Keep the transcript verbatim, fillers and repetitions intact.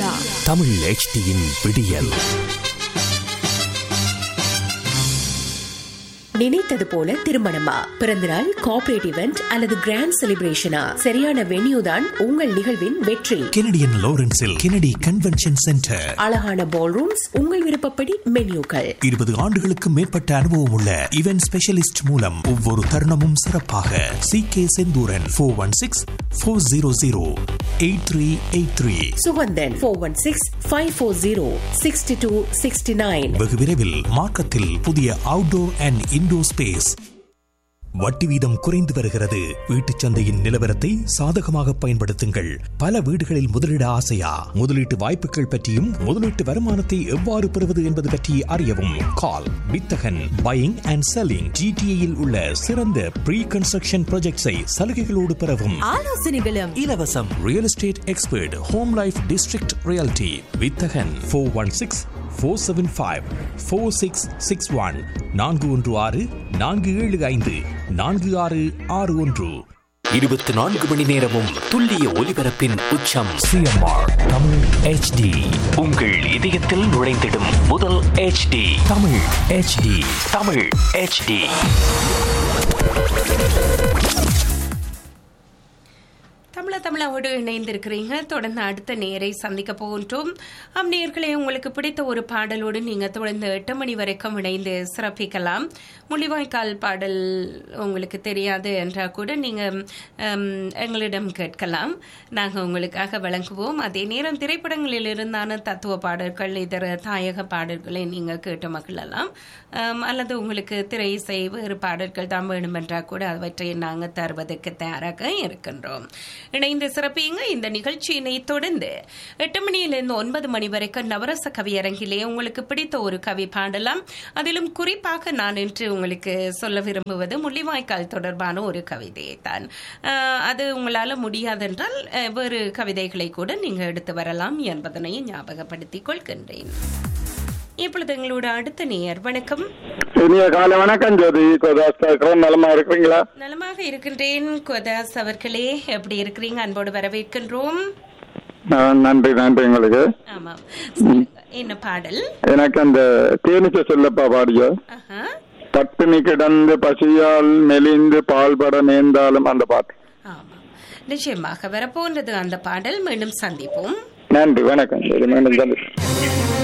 Media. Tamil H டியின் விடியல். நினைத்தது போல திருமணமா, பிறந்தநாள், கார்ப்பரேட் இவெண்ட் அல்லது கிராண்ட் செலிப்ரேஷனா, சரியான வென்யூ தான் உங்கள் நிகழ்வின் வெற்றி. Canadian லாரன்ஸில் Kennedy convention centre. அழகான பால் ரூம்ஸ், உங்கள் விருப்பப்படி மென்யூக்கள். இருபது ஆண்டுகளுக்கு மேற்பட்ட அனுபவம் உள்ள இவென்ட் ஸ்பெஷலிஸ்ட் மூலம் ஒவ்வொரு தருணமும் சிறப்பாக. C K Senthuran four one six four zero zero eight three eight three. Suganthan four one six five four zero sixty two sixty nine. வெகு விரைவில் மார்க்கத்தில் புதிய அவுட்டோர் அண்ட் இன்டோர் ஸ்பேஸ். வட்டி வீதம் குறைந்து வருகிறது. வீட்டுச் சந்தையின் நிலவரத்தை சாதகமாக பயன்படுத்துங்கள். பல வீடுகளில் முதலீட ஆசையா? முதலீட்டு வாய்ப்புகள் பற்றியும் முதலீட்டு வருமானத்தை எவ்வாறு பெறுவது என்பது பற்றி அறியவும் கால் வித்தகன் பையிங் அண்ட் செல்லிங். ஜிடிஏயில் உள்ள சிறந்த ப்ரீ கன்ஸ்ட்ரக்ஷன் ப்ராஜெக்ட்ஸை சலுகைகளோடு பெறவும் ஆலோசனைகளும் இலவசம். Real estate expert home life district reality வித்தகன் four one six four seven five four six six one. நான்கு ஒன்று ஆறு நான்கு ஏழு ஐந்து நான்கு ஆறு ஆறு ஒன்று. இருபத்தி நான்கு மணி நேரமும் துல்லிய ஒலிபரப்பின் உச்சம். CMR Tamil H D. உங்கள் இதயத்தில் நுழைந்திடும் முதல் H D. Tamil H D. Tamil H D. தமிழ தமிழோடு இணைந்திருக்கிறீங்க. தொடர்ந்து அடுத்த நேரை சந்திக்க போகின்றோம். அம் நேயர்களே, உங்களுக்கு பிடித்த ஒரு பாடலோடு நீங்கள் தொடர்ந்து எட்டு மணி வரைக்கும் இணைந்து சிறப்பிக்கலாம். முள்ளிவாய்க்கால் பாடல் உங்களுக்கு தெரியாது என்றால் கூட நீங்கள் எங்களிடம் கேட்கலாம், நாங்கள் உங்களுக்காக வழங்குவோம். அதே நேரம் திரைப்படங்களில் இருந்தான தத்துவ பாடல்கள், இதர தாயக பாடல்களை நீங்கள் கேட்டு மகிழலாம். அல்லது உங்களுக்கு திரை இசை வேறு பாடல்கள் தான் வேணுமென்றால் கூட அவற்றை நாங்கள் தருவதற்கு தயாராக இருக்கின்றோம். இணைந்து சிறப்பிங்க. இந்த நிகழ்ச்சியினை தொடர்ந்து எட்டு மணியிலிருந்து ஒன்பது மணி வரைக்கும் நவரச கவியரங்கிலே உங்களுக்கு பிடித்த ஒரு கவி பாடலாம். அதிலும் குறிப்பாக நான் இன்று உங்களுக்கு சொல்ல விரும்புவது முள்ளிவாய்க்கால் தொடர்பான ஒரு கவிதையை தான். அது உங்களால் முடியாதென்றால் வேறு கவிதைகளை கூட நீங்கள் எடுத்து வரலாம் என்பதனை ஞாபகப்படுத்திக் கொள்கின்றேன். இப்பொழுது எங்களோட அடுத்த நேயர். வணக்கம். இனிய காலை வணக்கம் ஜோதி. நலமா இருக்கிறீங்களா? நலமாக இருக்கின்றேன் கோதாஸ் அவர்களே, எப்படி இருக்கிறீங்க? அன்போடு வரவேற்கின்றோம். நன்றி நன்றி உங்களுக்கு. ஆமாம், என்ன பாடல்? எனக்கு அந்த தேனிச்ச சொல்லப்பா பாடியோ, பட்டினி கிடந்து பசியால் மெலிந்து பால்பட நேர்ந்தாலும் அந்த பாட்டு. ஆமாம், நிச்சயமாக வரப்போன்றது அந்த பாடல். மீண்டும் சந்திப்போம். நன்றி, வணக்கம். மீண்டும் சந்திப்போம்.